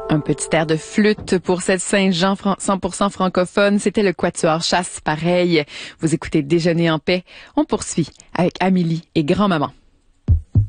Un petit air de flûte pour cette Saint-Jean 100% francophone. C'était le Quatuor Chasse Pareil. Vous écoutez Déjeuner en paix. On poursuit avec Amélie et Grand-Maman.